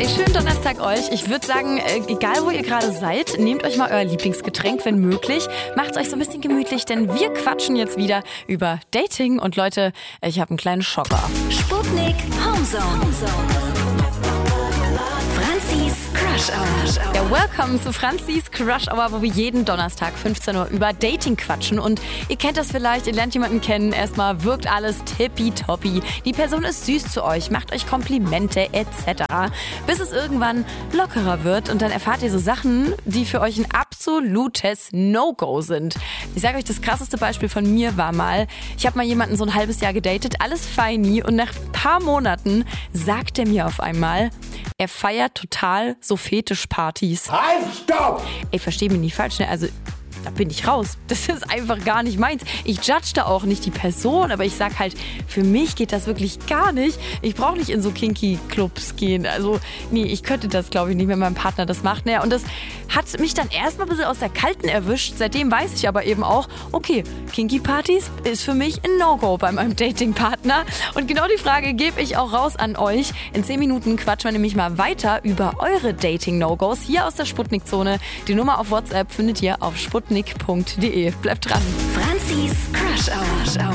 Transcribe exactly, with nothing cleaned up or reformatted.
Ey, schönen Donnerstag euch. Ich würde sagen, äh, egal wo ihr gerade seid, nehmt euch mal euer Lieblingsgetränk, wenn möglich. Macht's euch so ein bisschen gemütlich, denn wir quatschen jetzt wieder über Dating. Und Leute, ich habe einen kleinen Schocker. Sputnik Homezone. Franzis Crush Hour. Ja, welcome zu Franzis Crush Hour, wo wir jeden Donnerstag fünfzehn Uhr über Dating quatschen. Und ihr kennt das vielleicht, ihr lernt jemanden kennen, erstmal wirkt alles tippitoppi. Die Person ist süß zu euch, macht euch Komplimente et cetera. Bis es irgendwann lockerer wird und dann erfahrt ihr so Sachen, die für euch ein absolutes No-Go sind. Ich sage euch, das krasseste Beispiel von mir war mal, ich habe mal jemanden so ein halbes Jahr gedatet, alles feini, und nach ein paar Monaten sagt er mir auf einmal, er feiert total so Fetischpartys. Halt, stopp! Ey, versteh mich nicht falsch, ne? Also, da bin ich raus. Das ist einfach gar nicht meins. Ich judge da auch nicht die Person, aber ich sag halt, für mich geht das wirklich gar nicht. Ich brauche nicht in so Kinky-Clubs gehen. Also, nee, ich könnte das, glaube ich, nicht, wenn mein Partner das macht. Naja, und das hat mich dann erstmal ein bisschen aus der Kalten erwischt. Seitdem weiß ich aber eben auch, okay, Kinky-Partys ist für mich ein No-Go bei meinem Dating-Partner. Und genau die Frage gebe ich auch raus an euch. In zehn Minuten quatschen wir nämlich mal weiter über eure Dating-No-Gos hier aus der Sputnik-Zone. Die Nummer auf WhatsApp findet ihr auf sputnik punkt de. Bleibt dran. Franzis Crush Hour.